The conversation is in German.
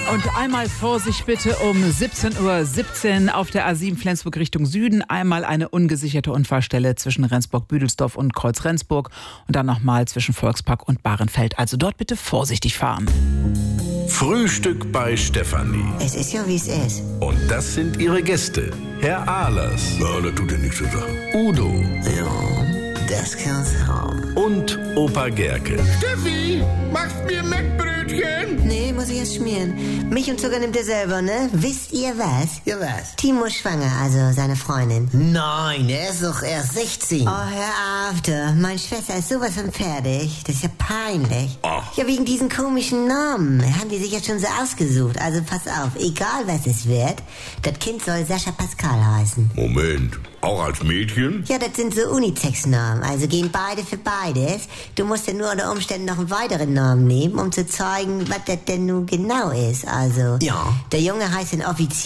Und einmal Vorsicht bitte um 17:17 Uhr auf der A7 Flensburg Richtung Süden. Einmal eine ungesicherte Unfallstelle zwischen Rendsburg-Büdelsdorf und Kreuz-Rendsburg. Und dann nochmal zwischen Volkspark und Bahrenfeld. Also dort bitte vorsichtig fahren. Frühstück bei Stefanie. Es ist ja, wie es ist. Und das sind ihre Gäste. Herr Ahlers. Ja, das tut ja nichts zur Sache. Udo. Ja, das kann's haben. Und Opa Gerke. Steffi, machst mir Mettbrötchen? Nee, muss ich erst schmieren. Milch und Zucker nimmt er selber, ne? Wisst ihr was? Ja, was? Timo ist schwanger, also seine Freundin. Nein, er ist doch erst 16. Oh, hör auf, du. Meine Schwester ist sowas von fertig. Das ist ja peinlich. Ach. Ja, wegen diesen komischen Namen. Haben die sich jetzt schon so ausgesucht. Also pass auf, egal was es wird, das Kind soll Sascha Pascal heißen. Moment, auch als Mädchen? Ja, das sind so Unisex-Namen. Also gehen beide für beides. Du musst ja nur unter Umständen noch einen weiteren Namen nehmen, um zu zeigen, was das denn nun genau ist. Also, Ja. der Junge heißt dann offiziell